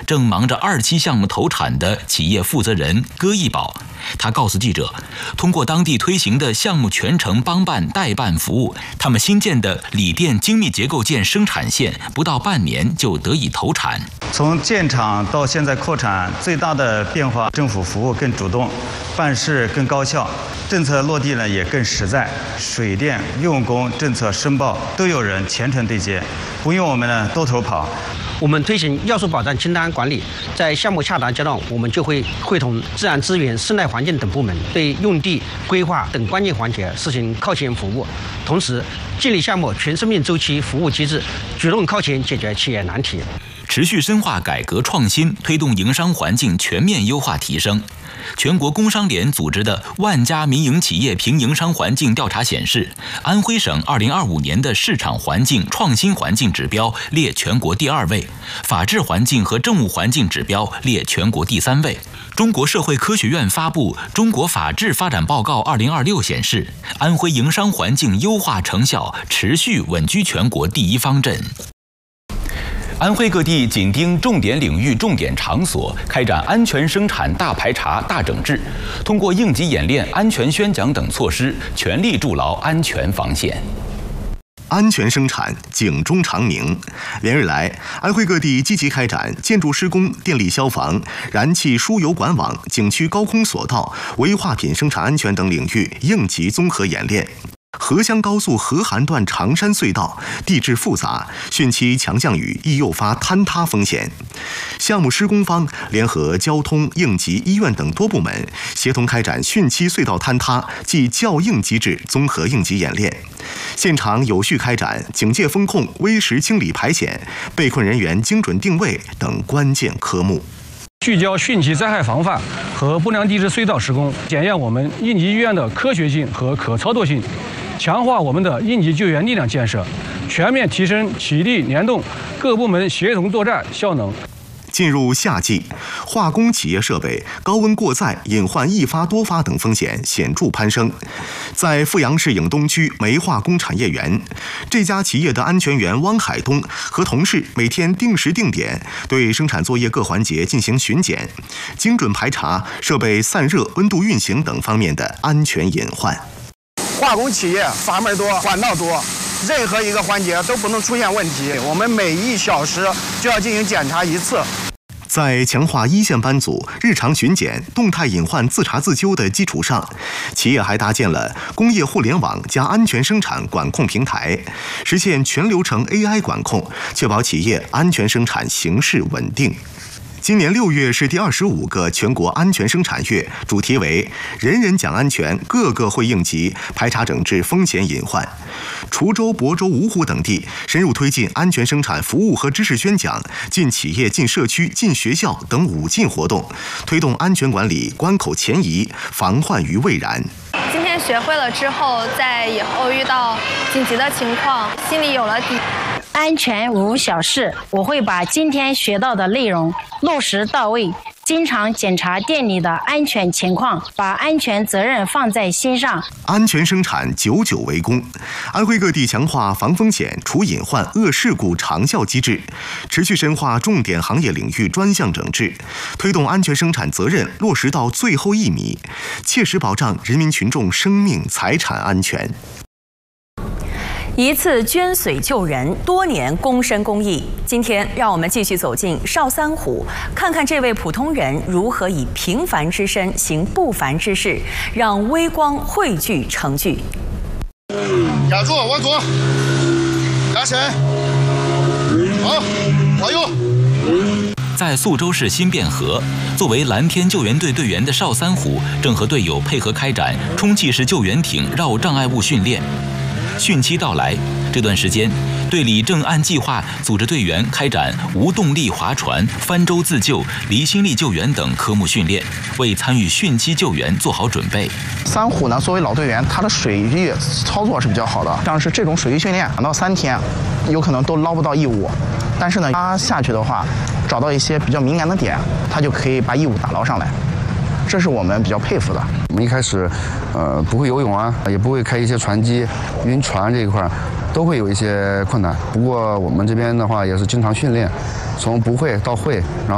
正忙着2期项目投产的企业负责人戈义宝。他告诉记者，通过当地推行的项目全程帮办代办服务，他们新建的锂电精密结构件生产线不到半年就得以投产。 从建厂到现在扩产，最大的变化，政府服务更主动，办事更高效，政策落地呢也更实在，水电用工政策申报都有人全程对接，不用我们呢多头跑。 我们推行要素保障清单管理，在项目洽谈阶段，我们就会会同自然资源、生态环境等部门对用地规划等关键环节实行靠前服务，同时建立项目全生命周期服务机制，主动靠前解决企业难题。 持续深化改革创新，推动营商环境全面优化提升。全国工商联组织的万家民营企业评营商环境调查显示，安徽省2025年的市场环境创新环境指标列全国第2位，法治环境和政务环境指标列全国第3位。中国社会科学院发布《中国法治发展报告2026》显示，安徽营商环境优化成效持续稳居全国第1方阵。安徽各地紧盯重点领域、重点场所，开展安全生产大排查、大整治，通过应急演练、安全宣讲等措施，全力筑牢安全防线。 安全生产，警钟长鸣。连日来，安徽各地积极开展建筑施工、电力消防、燃气输油管网、景区高空索道、危化品生产安全等领域应急综合演练。合襄高速合韩段长山隧道地质复杂，汛期强降雨易诱发坍塌风险。项目施工方联合交通、应急、医院等多部门，协同开展汛期隧道坍塌暨较应机制综合应急演练。现场有序开展警戒风控、危时清理排险、被困人员精准定位等关键科目。 聚焦汛期灾害防范和不良地质隧道施工，检验我们应急医院的科学性和可操作性，强化我们的应急救援力量建设，全面提升体力联动各部门协同作战效能。 进入夏季，化工企业设备高温过载、隐患易发多发等风险显著攀升。在阜阳市颍东区煤化工产业园，这家企业的安全员汪海东和同事每天定时定点对生产作业各环节进行巡检，精准排查设备散热、温度运行等方面的安全隐患。 化工企业阀门多、管道多，任何一个环节都不能出现问题。我们每1小时就要进行检查1次。 在强化一线班组日常巡检、动态隐患自查自纠的基础上，企业还搭建了工业互联网加安全生产管控平台，实现全流程 AI 管控，确保企业安全生产形势稳定。今年6月是第25个全国安全生产月，主题为“人人讲安全，个个会应急，排查整治风险隐患”。滁州、亳州、芜湖等地深入推进安全生产服务和知识宣讲、进企业、进社区、进学校等5进活动，推动安全管理关口前移，防患于未然。 今天学会了之后，在以后遇到紧急的情况，心里有了底。 安全无小事，我会把今天学到的内容落实到位，经常检查店里的安全情况，把安全责任放在心上。 安全生产久久为功。安徽各地强化防风险、除隐患、遏事故长效机制，持续深化重点行业领域专项整治，推动安全生产责任落实到最后1米，切实保障人民群众生命财产安全。 一次捐髓救人，多年躬身公益。今天，让我们继续走进邵三虎，看看这位普通人如何以平凡之身行不凡之事，让微光汇聚成聚。 压住，往左，压身，好，往右。 在宿州市新汴河，作为蓝天救援队队员的邵三虎，正和队友配合开展充气式救援艇绕障碍物训练。汛期到来，这段时间，队里正按计划组织队员开展无动力划船、翻舟自救、离心力救援等科目训练，为参与汛期救援做好准备。 三虎呢，作为老队员，他的水域操作是比较好的，像是这种水域训练，2到3天，有可能都捞不到异物，但是呢，他下去的话，找到一些比较敏感的点，他就可以把异物打捞上来。这是我们比较佩服的。 我们一开始，不会游泳啊，也不会开一些船机，晕船这一块都会有一些困难。不过我们这边的话也是经常训练，从不会到会，然后